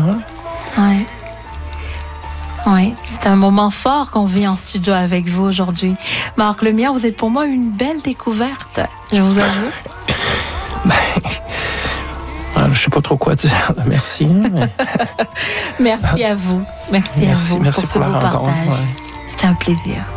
Hein? Oui. Oui, c'est un moment fort qu'on vit en studio avec vous aujourd'hui. Marc Lemierre, vous êtes pour moi une belle découverte, je vous avoue. Je ne sais pas trop quoi dire. Merci. Merci à vous. Merci à vous merci pour ce la beau rencontre. partage. Ouais. C'était un plaisir.